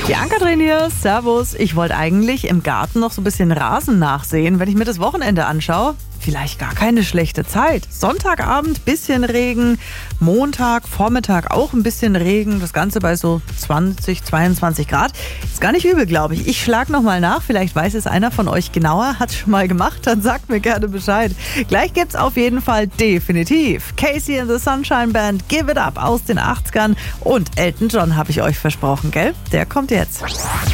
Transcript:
Die Ann-Kathrin hier, servus. Ich wollte eigentlich im Garten noch so ein bisschen Rasen nachsehen, wenn ich mir das Wochenende anschaue. Vielleicht gar keine schlechte Zeit. Sonntagabend bisschen Regen, Montag, Vormittag auch ein bisschen Regen. Das Ganze bei so 20, 22 Grad. Ist gar nicht übel, glaube ich. Ich schlage nochmal nach. Vielleicht weiß es einer von euch genauer, hat es schon mal gemacht. Dann sagt mir gerne Bescheid. Gleich gibt's auf jeden Fall definitiv Casey and the Sunshine Band, Give It Up aus den 80ern. Und Elton John habe ich euch versprochen, gell? Der kommt jetzt.